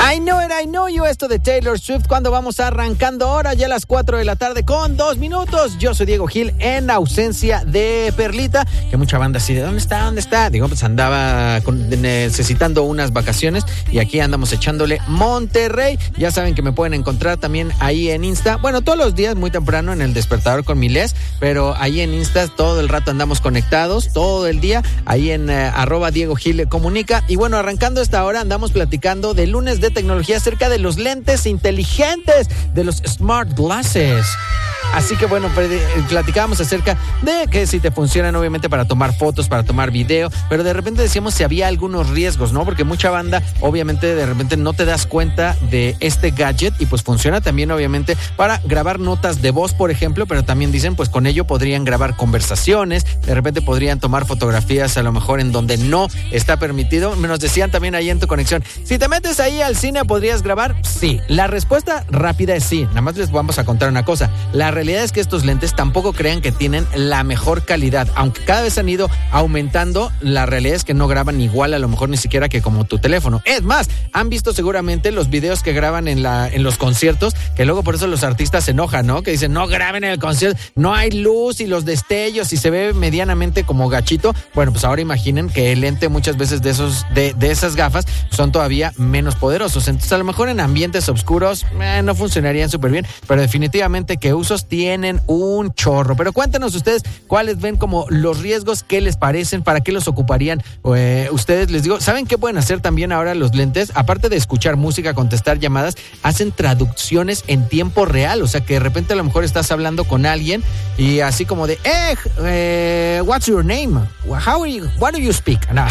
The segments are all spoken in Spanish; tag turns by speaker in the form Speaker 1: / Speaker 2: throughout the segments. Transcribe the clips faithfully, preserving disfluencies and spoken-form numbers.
Speaker 1: I know it, I know you, esto de Taylor Swift, cuando vamos arrancando ahora ya a las cuatro de la tarde con dos minutos. Yo soy Diego Gil en ausencia de Perlita, que mucha banda así de ¿dónde está? ¿Dónde está? Digo, pues andaba con, necesitando unas vacaciones y aquí andamos echándole Monterrey. Ya saben que me pueden encontrar también ahí en Insta, bueno, todos los días muy temprano en el despertador con Milés, pero ahí en Insta todo el rato andamos conectados, todo el día, ahí en eh, arroba Diego Gil Comunica. Y bueno, arrancando esta hora andamos platicando de lunes de tecnología acerca de los lentes inteligentes, de los smart glasses. Así que bueno, platicábamos acerca de que si te funcionan obviamente para tomar fotos, para tomar video, pero de repente decíamos si había algunos riesgos, ¿no? Porque mucha banda obviamente de repente no te das cuenta de este gadget y pues funciona también obviamente para grabar notas de voz, por ejemplo, pero también dicen pues con ello podrían grabar conversaciones, de repente podrían tomar fotografías a lo mejor en donde no está permitido. Nos decían también ahí en tu conexión, si te metes ahí al cine, ¿podrías grabar? Sí. La respuesta rápida es sí. Nada más les vamos a contar una cosa. La realidad es que estos lentes tampoco crean que tienen la mejor calidad. Aunque cada vez han ido aumentando, la realidad es que no graban igual a lo mejor ni siquiera que como tu teléfono. Es más, han visto seguramente los videos que graban en, la, en los conciertos, que luego por eso los artistas se enojan, ¿no? Que dicen, no graben en el concierto, no hay luz y los destellos y se ve medianamente como gachito. Bueno, pues ahora imaginen que el lente muchas veces de, esos, de, de esas gafas son todavía menos poderosos. Entonces a lo mejor en ambientes oscuros eh, no funcionarían súper bien, pero definitivamente que usos tienen un chorro. Pero cuéntenos ustedes cuáles ven como los riesgos, qué les parecen, para qué los ocuparían eh, ustedes. Les digo, ¿saben qué pueden hacer también ahora los lentes? Aparte de escuchar música, contestar llamadas, hacen traducciones en tiempo real. O sea que de repente a lo mejor estás hablando con alguien y así como de, eh, eh what's your name? How are you, what do you speak? No.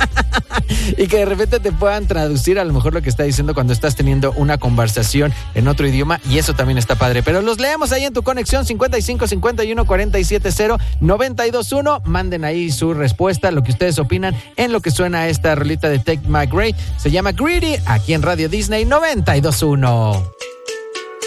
Speaker 1: Y que de repente te puedan traducir a lo mejor lo que está diciendo cuando estás teniendo una conversación en otro idioma, y eso también está padre. Pero los leemos ahí en tu conexión cincuenta y cinco cincuenta y uno cuarenta y siete cero noventa y dos uno. Manden ahí su respuesta, lo que ustedes opinan en lo que suena esta rolita de Tate McRae. Se llama Greedy, aquí en Radio Disney noventa y dos uno.